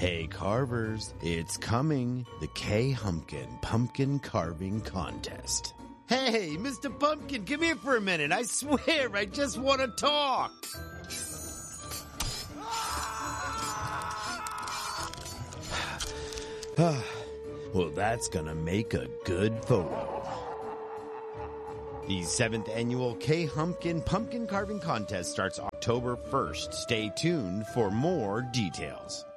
Hey carvers, it's coming. The K. Humpkin Pumpkin Carving Contest. Hey, Mr. Pumpkin, come here for a minute. I swear, I just want to talk. Well, that's gonna make a good photo. The 7th annual K. Humpkin Pumpkin Carving Contest starts October 1st. Stay tuned for more details.